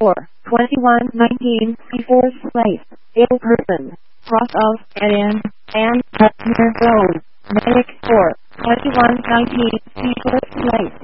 4, 2119, before slate, ill person, cross of, and, customer phone, medic 4, 2119, before slate.